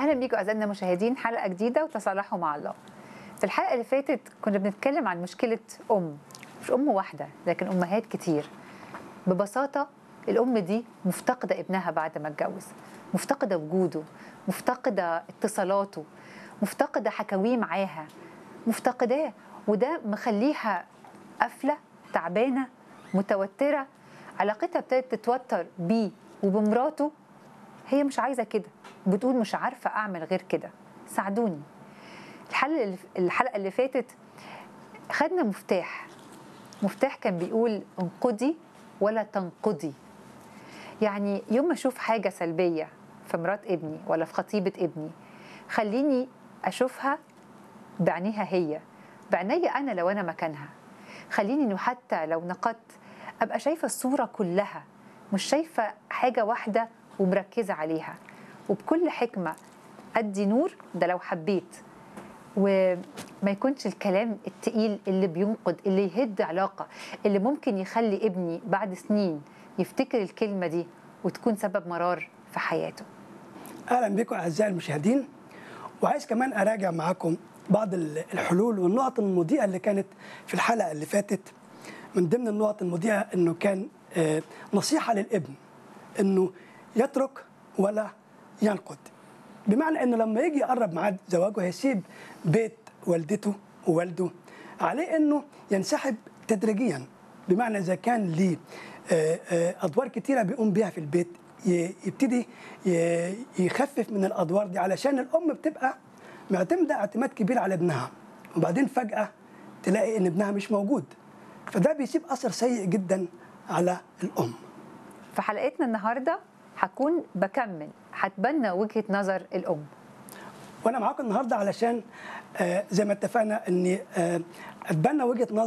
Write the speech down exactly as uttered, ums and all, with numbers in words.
اهلا بيكم اعزائنا المشاهدين، حلقه جديده وتصالحوا مع الله. في الحلقه اللي فاتت كنا بنتكلم عن مشكله ام، مش ام واحده لكن امهات كتير. ببساطه الام دي مفتقده ابنها بعد ما اتجوز، مفتقده وجوده، مفتقده اتصالاته، مفتقده حكاويه معاها، مفتقداه، وده مخليها قافله، تعبانه، متوتره، علاقتها ابتدت تتوتر بيه وبمراته. هي مش عايزه كده، بتقول مش عارفه اعمل غير كده، ساعدوني. الحلقه الحلقه اللي فاتت خدنا مفتاح مفتاح كان بيقول انقدي ولا تنقدي. يعني يوم ما اشوف حاجه سلبيه في مرات ابني ولا في خطيبه ابني، خليني اشوفها بعينيها هي، بعينيا انا لو انا مكانها. خليني انه حتى لو نقدت ابقى شايفه الصوره كلها، مش شايفه حاجه واحده ومركزه عليها، وبكل حكمه ادي نور. ده لو حبيت، وما يكونش الكلام التقيل اللي بينقد، اللي يهد علاقه، اللي ممكن يخلي ابني بعد سنين يفتكر الكلمه دي وتكون سبب مرار في حياته. اهلا بكم اعزائي المشاهدين، وعايز كمان اراجع معاكم بعض الحلول والنقط المضيئه اللي كانت في الحلقه اللي فاتت. من ضمن النقط المضيئه انه كان نصيحه للابن انه يترك ولا ينقد، بمعنى انه لما يجي يقرب ميعاد زواجه هيسيب بيت والدته ووالده، عليه انه ينسحب تدريجيا. بمعنى اذا كان ليه ادوار كتيره بيقوم بيها في البيت، يبتدي يخفف من الادوار دي، علشان الام بتبقى معتمده اعتماد كبير على ابنها، وبعدين فجاه تلاقي ان ابنها مش موجود، فده بيسيب اثر سيء جدا على الام. في حلقتنا النهارده هكون بكمل، هتبنى وجهه نظر الام، وانا معاكم النهارده علشان آه زي ما اتفقنا اني آه اتبنى وجهه نظر